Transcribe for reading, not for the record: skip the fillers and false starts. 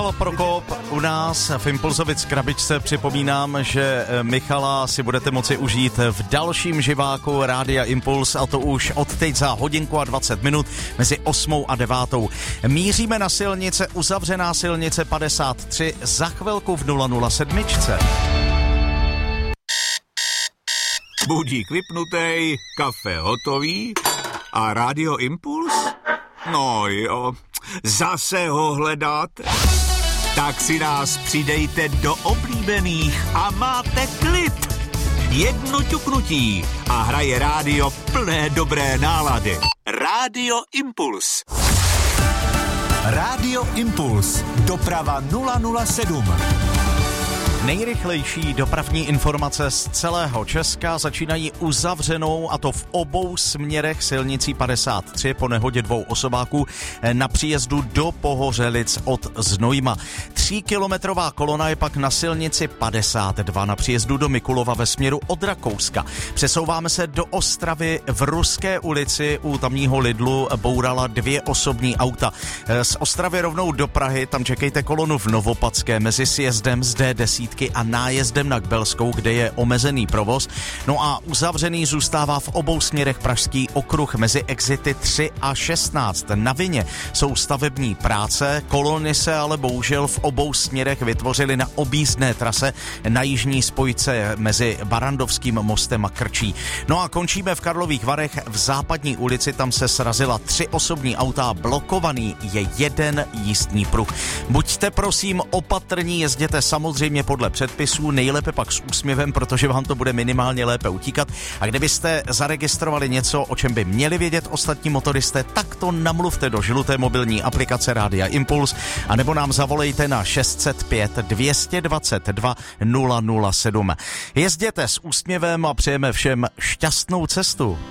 Prokop u nás v Impulzovic krabičce. Připomínám, že Michala si budete moci užít v dalším živáku Rádia Impuls, a to už od teď za hodinku a 20 minut mezi 8 a 9. Míříme na silnice, uzavřená silnice 53, za chvilku v 007. Budík vypnutej, kafe hotový a Rádio Impuls? No jo, zase ho hledáte? Tak si nás přidejte do oblíbených a máte klid. Jedno ťuknutí a hraje rádio plné dobré nálady. Rádio Impuls. Rádio Impuls. Doprava 007. Nejrychlejší dopravní informace z celého Česka začínají uzavřenou, a to v obou směrech silnicí 53 po nehodě 2 osobáků na příjezdu do Pohořelic od Znojma. 3kilometrová kolona je pak na silnici 52 na příjezdu do Mikulova ve směru od Rakouska. Přesouváme se do Ostravy. V Ruské ulici u tamního Lidlu bourala 2 osobní auta. Z Ostravy rovnou do Prahy, tam čekejte kolonu v Novopadské mezi sjezdem z D10 a nájezdem na Kbelskou, kde je omezený provoz. No a uzavřený zůstává v obou směrech Pražský okruh mezi exity 3 a 16. Na vině jsou stavební práce, kolony se ale bohužel v obou směrech vytvořily na objízdné trase na jižní spojce mezi Barandovským mostem a Krčí. No a končíme v Karlových Varech v Západní ulici, tam se srazila 3 osobní auta, blokovaný je 1 jízdní pruh. Buďte prosím opatrní, jezděte samozřejmě podle předpisů, nejlépe pak s úsměvem, protože vám to bude minimálně lépe utíkat. A kdybyste zaregistrovali něco, o čem by měli vědět ostatní motoristé, tak to namluvte do žluté mobilní aplikace Rádia Impuls, anebo nám zavolejte na 605 222 007. Jezděte s úsměvem a přejeme všem šťastnou cestu.